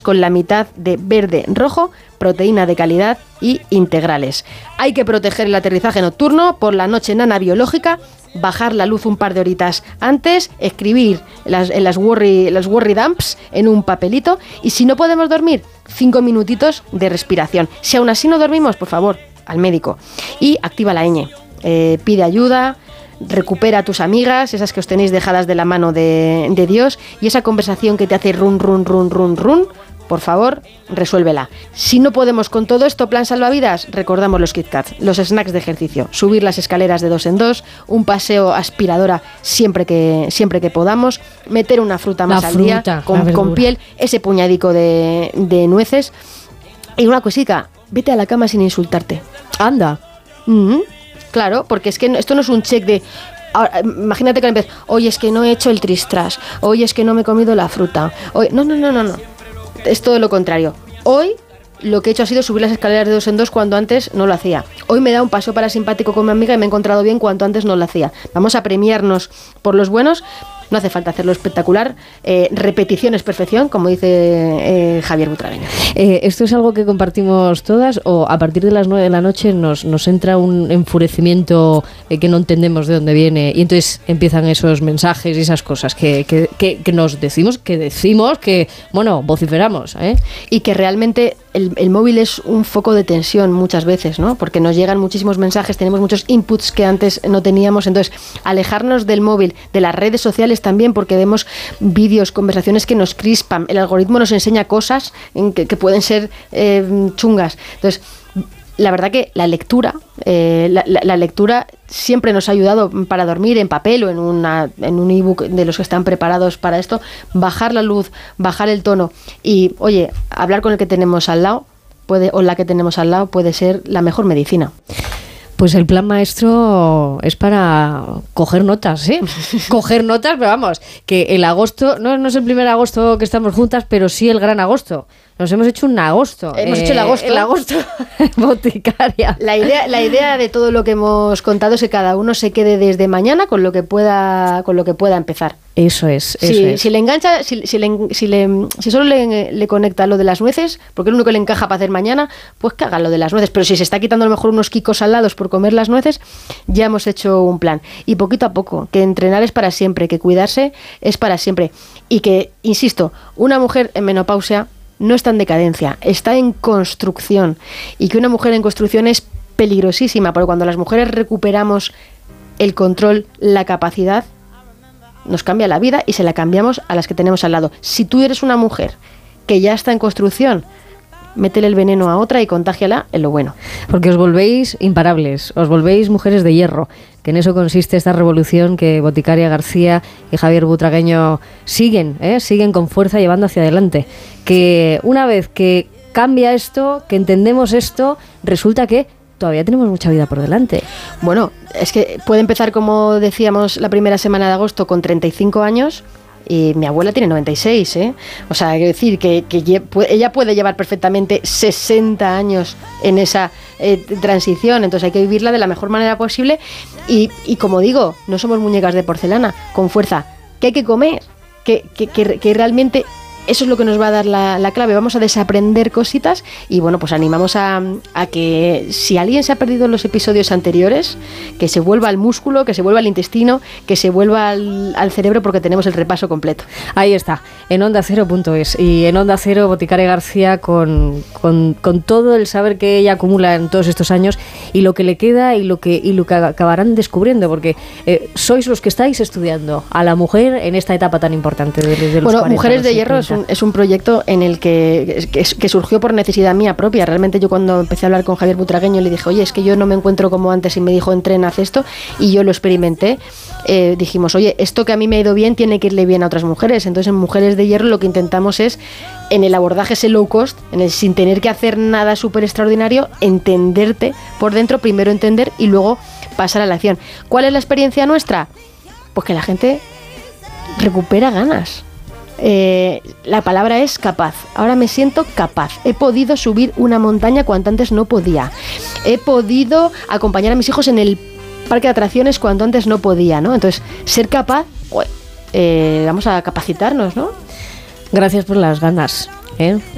con la mitad de verde rojo, proteína de calidad y integrales. Hay que proteger el aterrizaje nocturno, por la noche nana biológica, bajar la luz un par de horitas antes, escribir en las worry dumps en un papelito, y si no podemos dormir, 5 minutitos de respiración. Si aún así no dormimos, por favor, al médico. Y activa la ñ. Pide ayuda, recupera a tus amigas, esas que os tenéis dejadas de la mano de Dios, y esa conversación que te hace run, por favor, resuélvela. Si no podemos con todo esto, plan salvavidas, recordamos los KitKat, los snacks de ejercicio, subir las escaleras de 2 en 2, un paseo aspiradora siempre que podamos, meter una fruta más al día, con piel, ese puñadico de nueces. Y una cosita, vete a la cama sin insultarte. Anda. Claro, porque es que esto no es un check de... Ahora, imagínate que empiezas, oye, es que no he hecho el tris-tras, oye, es que no me he comido la fruta. Oye, no. Es todo lo contrario. Hoy lo que he hecho ha sido subir las escaleras de 2 en 2 cuando antes no lo hacía. Hoy me da un paseo parasimpático con mi amiga y me he encontrado bien cuando antes no lo hacía. Vamos a premiarnos por los buenos. No hace falta hacerlo espectacular. Repetición es perfección, como dice Javier Butragueño. ¿Esto es algo que compartimos todas o a partir de las 9 de la noche nos entra un enfurecimiento que no entendemos de dónde viene y entonces empiezan esos mensajes y esas cosas que nos decimos, bueno, vociferamos, ¿eh? Y que realmente el móvil es un foco de tensión muchas veces, ¿no? Porque nos llegan muchísimos mensajes, tenemos muchos inputs que antes no teníamos, entonces alejarnos del móvil, de las redes sociales también, porque vemos vídeos, conversaciones que nos crispan, el algoritmo nos enseña cosas que pueden ser chungas. Entonces, la verdad que la lectura siempre nos ha ayudado para dormir en papel o en un ebook de los que están preparados para esto, bajar la luz, bajar el tono y, oye, hablar con el que tenemos al lado o la que tenemos al lado puede ser la mejor medicina. Pues el plan maestro es para coger notas, ¿eh? Coger notas, pero vamos, que el agosto, no es el primer agosto que estamos juntas, pero sí el gran agosto. Nos hemos hecho un agosto. Hemos hecho el agosto. El agosto boticaria. La idea de todo lo que hemos contado es que cada uno se quede desde mañana con lo que pueda empezar. Eso es. Si le engancha, si solo le conecta lo de las nueces, porque es lo único que le encaja para hacer mañana, pues que haga lo de las nueces. Pero si se está quitando a lo mejor unos quicos salados por comer las nueces, ya hemos hecho un plan. Y poquito a poco, que entrenar es para siempre, que cuidarse es para siempre. Y que, insisto, una mujer en menopausia no está en decadencia, está en construcción. Y que una mujer en construcción es peligrosísima, porque cuando las mujeres recuperamos el control, la capacidad, nos cambia la vida y se la cambiamos a las que tenemos al lado. Si tú eres una mujer que ya está en construcción, métele el veneno a otra y contágiala en lo bueno. Porque os volvéis imparables, os volvéis mujeres de hierro, que en eso consiste esta revolución que Boticaria García y Javier Butragueño siguen con fuerza llevando hacia adelante. Que una vez que cambia esto, que entendemos esto, resulta que todavía tenemos mucha vida por delante. Bueno, es que puede empezar, como decíamos, la primera semana de agosto con 35 años y mi abuela tiene 96, ¿eh? O sea, quiero decir que ella puede llevar perfectamente 60 años en esa transición, entonces hay que vivirla de la mejor manera posible y como digo, no somos muñecas de porcelana, con fuerza. ¿Qué hay que comer? Que realmente eso es lo que nos va a dar la clave. Vamos a desaprender cositas y bueno, pues animamos a que si alguien se ha perdido en los episodios anteriores, que se vuelva al músculo, que se vuelva al intestino, que se vuelva al cerebro, porque tenemos el repaso completo. Ahí está, en ondacero.es y en Onda Cero Boticaria García con todo el saber que ella acumula en todos estos años y lo que le queda y lo que acabarán descubriendo, porque sois los que estáis estudiando a la mujer en esta etapa tan importante de los 40, Mujeres de Hierro es un proyecto en el que surgió por necesidad mía propia. Realmente yo cuando empecé a hablar con Javier Butragueño le dije, oye, es que yo no me encuentro como antes, y me dijo, entrena, haz esto, y yo lo experimenté. Dijimos, oye, esto que a mí me ha ido bien tiene que irle bien a otras mujeres. Entonces en Mujeres de Hierro lo que intentamos es, en el abordaje ese low cost, sin tener que hacer nada súper extraordinario, entenderte por dentro, primero entender y luego pasar a la acción. ¿Cuál es la experiencia nuestra? Pues que la gente recupera ganas. La palabra es capaz. Ahora me siento capaz. He podido subir una montaña cuando antes no podía. He podido acompañar a mis hijos en el parque de atracciones cuando antes no podía, ¿no? Entonces, ser capaz, vamos a capacitarnos, ¿no? Gracias por las ganas,